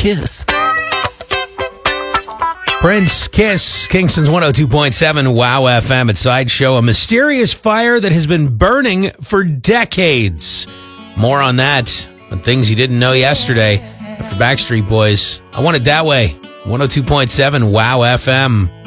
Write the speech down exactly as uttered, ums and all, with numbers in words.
Kiss. Prince, Kiss, Kingston's one oh two point seven Wow F M at Sideshow. A mysterious fire that has been burning for decades. More on that, on things you didn't know yesterday. After Backstreet Boys, I Want It That Way. one oh two point seven Wow F M.